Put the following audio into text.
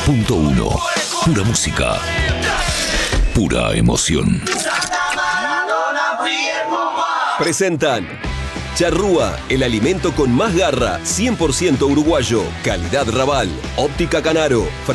90.1. Pura música. Pura emoción. Presentan Charrúa, el alimento con más garra, 100% uruguayo, calidad Raval, Óptica Canaro.